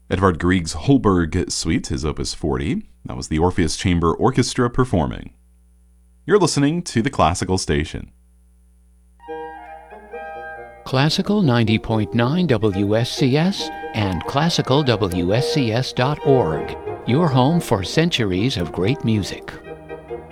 Edvard Grieg's Holberg Suite, his Opus 40. That was the Orpheus Chamber Orchestra performing. You're listening to the Classical Station. Classical 90.9 WSCS and classicalwscs.org, your home for centuries of great music.